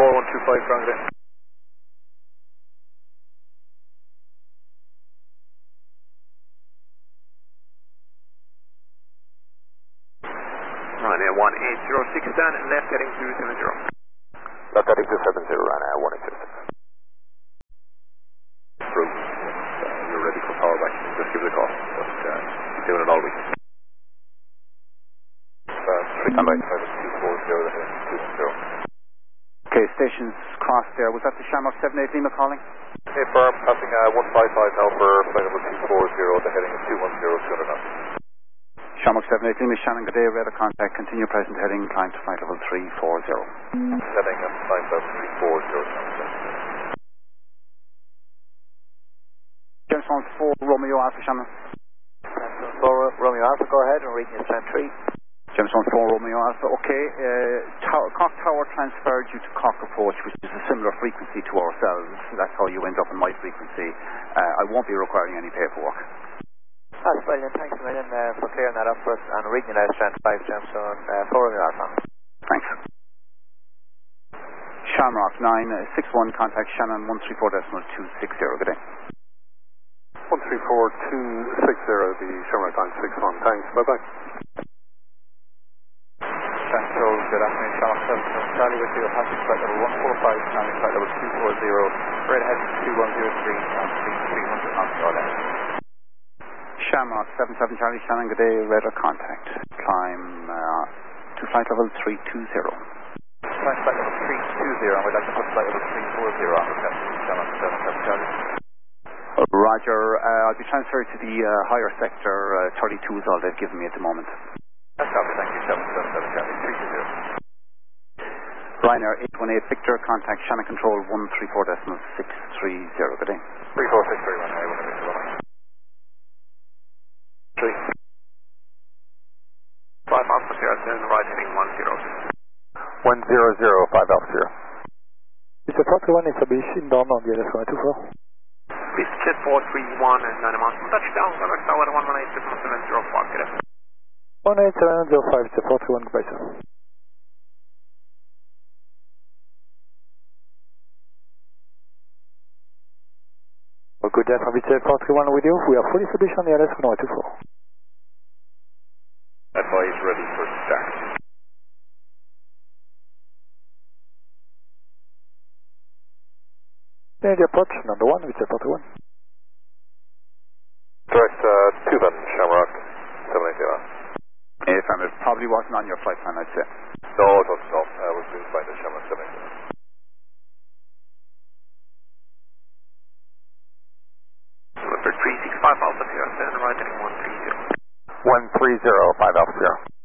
4125 ground in. Ryanair 1806 down, left heading 270. Left heading 270, Ryanair 1806. Through. You're ready for power back. Just give it a call. But keep doing it all week. 3 standby, 240, 210. Okay, stations crossed there. Was that the Shamrock 78 Lima calling? Okay, firm, passing 155 now for flight level 240, the heading is 210, 200 knots. Shamrock 78 Lima, Shannon, good day, radar contact, continue present heading, climb to flight level 340. Heading up flight level 340, James Bond 4, Romeo Alpha, Shannon. James Bond 4, Romeo Alpha, go ahead, and reading is time 3. James Bond 4, Romeo Alpha, okay. Cock Tower transferred you to Cock Approach, which is a similar frequency to ourselves. That's how you end up in my frequency. I won't be requiring any paperwork. That's brilliant, thanks a million for clearing that up for us, and reading now strand 5, James Bond 4, Romeo Alpha. Thanks. Shamrock 961, contact Shannon 134.260, good day. 134.260, the Shamrock 961, thanks, bye-bye. Control, good afternoon, Shamrock 7 Charlie with you, passing flight level 145, landing flight level 240, right ahead 2103 and 300 knots or less. Shamrock 77 Charlie, Shannon, good day, radar contact, climb to flight level 320. Climb flight level 320, and we'd like to put flight level 340 on the test, Shamrock 77 Charlie. Roger, I'll be transferred to the higher sector, 32 is all they've given me at the moment. That's copy, thank you, 777 Charlie, 320. Ryanair 818 Victor, contact Shannon Control 134.630, good day. 3463, Ryanair 818. 3. 5 Alpha Sierra, then right heading 100. 100, 5 Alpha Sierra. Mr. 41 is Abish inbound on the LS124. Please jet 431 and 9 miles from touchdown, Shamrock Tower 118.705, good day. 18705 to 41, goodbye, sir. Well, good day, Abish 431 with you. We are fully established on the LS124. Advise ready for start. Near the approach, number 1, Abish 41. Direct 2 then, Shamrock 780. AFM, it probably wasn't on your flight plan, I'd say. No, it wasn't, no. I was doing flight at Shamrock 780. November 365 Alpha Sierra, then right heading 130. 130, 5 Alpha Sierra.